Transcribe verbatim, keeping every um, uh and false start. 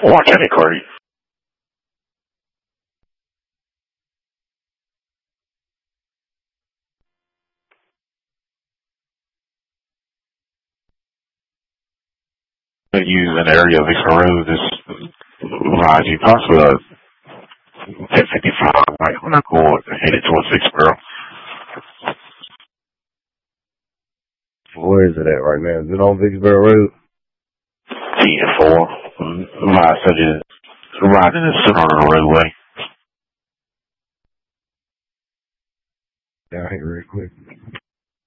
Watch any Corey. Use an area of Vicksburg Road this rise you possibly uh, ten fifty-five, right? We're not going headed towards Vicksburg. Where is it at right now? Is it on Vicksburg Road? T N four. My son is riding in the center of the roadway. Down here real quick.